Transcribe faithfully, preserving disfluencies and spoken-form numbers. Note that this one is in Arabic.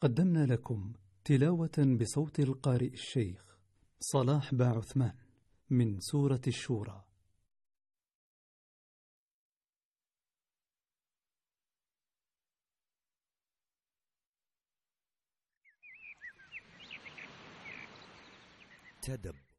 قدمنا لكم تلاوة بصوت القارئ الشيخ صلاح با عثمان من سورة الشورى. تدبر